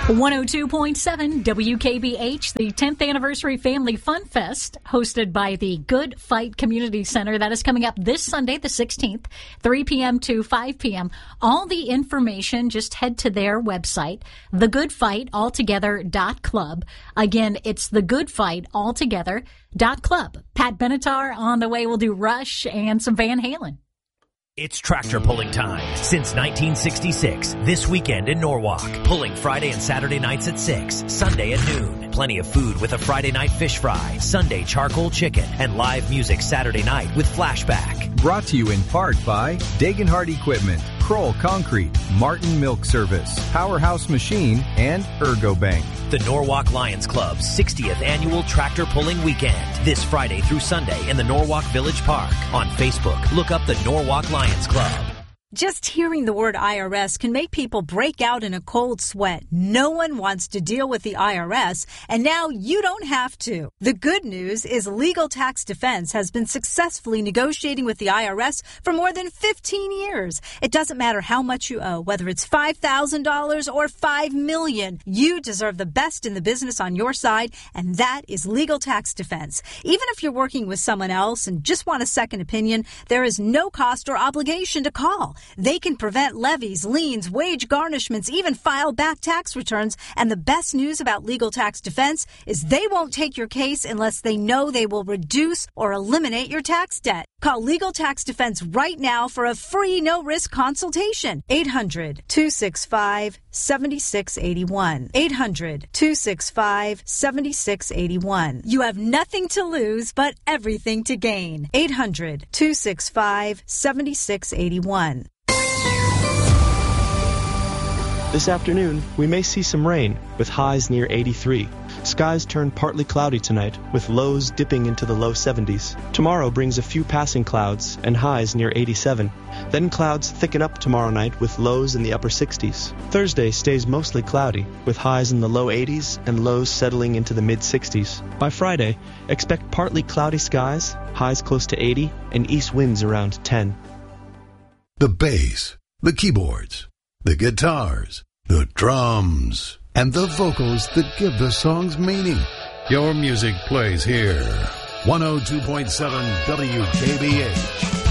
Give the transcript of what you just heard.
102.7 WKBH, the 10th Anniversary Family Fun Fest, hosted by the Good Fight Community Center. That is coming up this Sunday, the 16th, 3 p.m. to 5 p.m. All the information, just head to their website, thegoodfightaltogether.club. Again, it's thegoodfightaltogether.club. Pat Benatar on the way. We'll do Rush and some Van Halen. It's tractor pulling time. Since 1966, this weekend in Norwalk. Pulling Friday and Saturday nights at 6, Sunday at noon. Plenty of food with a Friday night fish fry, Sunday charcoal chicken, and live music Saturday night with Flashback. Brought to you in part by Dagenhart Equipment, Kroll Concrete, Martin Milk Service, Powerhouse Machine, and Ergobank. The Norwalk Lions Club's 60th annual tractor pulling weekend. This Friday through Sunday in the Norwalk Village Park. On Facebook, look up the Norwalk Lions Club. Just hearing the word IRS can make people break out in a cold sweat. No one wants to deal with the IRS, and now you don't have to. The good news is Legal Tax Defense has been successfully negotiating with the IRS for more than 15 years. It doesn't matter how much you owe, whether it's $5,000 or $5 million. You deserve the best in the business on your side, and that is Legal Tax Defense. Even if you're working with someone else and just want a second opinion, there is no cost or obligation to call. They can prevent levies, liens, wage garnishments, even file back tax returns. And the best news about Legal Tax Defense is they won't take your case unless they know they will reduce or eliminate your tax debt. Call Legal Tax Defense right now for a free no-risk consultation. 800-265-7681. 800-265-7681. You have nothing to lose but everything to gain. 800-265-7681. This afternoon, we may see some rain, with highs near 83. Skies turn partly cloudy tonight, with lows dipping into the low 70s. Tomorrow brings a few passing clouds and highs near 87. Then clouds thicken up tomorrow night with lows in the upper 60s. Thursday stays mostly cloudy, with highs in the low 80s and lows settling into the mid-60s. By Friday, expect partly cloudy skies, highs close to 80, and east winds around 10. The bass, the keyboards, the guitars, the drums, and the vocals that give the songs meaning. Your music plays here. 102.7 WKBH.